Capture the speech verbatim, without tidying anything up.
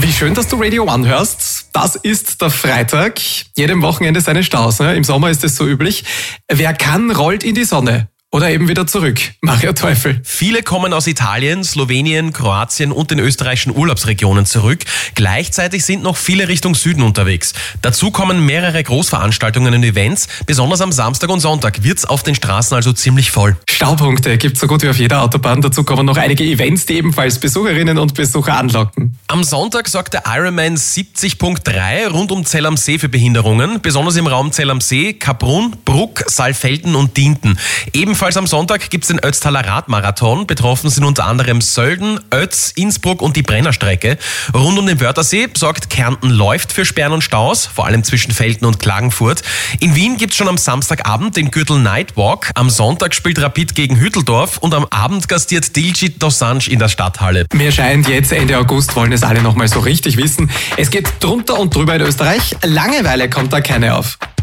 Wie schön, dass du Radio One hörst. Das ist der Freitag. Jedem Wochenende seine Staus. Ne? Im Sommer ist es so üblich. Wer kann, rollt in die Sonne. Oder eben wieder zurück. Mario Teufel. Viele kommen aus Italien, Slowenien, Kroatien und den österreichischen Urlaubsregionen zurück. Gleichzeitig sind noch viele Richtung Süden unterwegs. Dazu kommen mehrere Großveranstaltungen und Events. Besonders am Samstag und Sonntag wird's auf den Straßen also ziemlich voll. Staupunkte gibt's so gut wie auf jeder Autobahn. Dazu kommen noch einige Events, die ebenfalls Besucherinnen und Besucher anlocken. Am Sonntag sorgt der Ironman siebzig Punkt drei rund um Zell am See für Behinderungen. Besonders im Raum Zell am See, Kaprun, Bruck, Saalfelden und Dinten. Ebenfalls am Sonntag gibt's den Ötztaler Radmarathon. Betroffen sind unter anderem Sölden, Ötz, Innsbruck und die Brennerstrecke. Rund um den Wörthersee sorgt Kärnten läuft für Sperren und Staus, vor allem zwischen Velten und Klagenfurt. In Wien gibt's schon am Samstagabend den Gürtel Nightwalk. Am Sonntag spielt Rapid gegen Hütteldorf und am Abend gastiert Diljit Dosanjh in der Stadthalle. Mir scheint, jetzt Ende August wollen es alle nochmal so richtig wissen. Es geht drunter und drüber in Österreich. Langeweile kommt da keine auf.